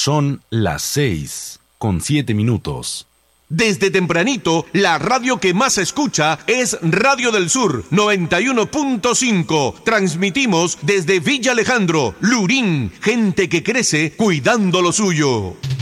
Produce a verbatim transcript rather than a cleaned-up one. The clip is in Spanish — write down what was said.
Son las seis con siete minutos. Desde tempranito, la radio que más se escucha es Radio del Sur noventa y uno punto cinco. Transmitimos desde Villa Alejandro, Lurín, gente que crece cuidando lo suyo.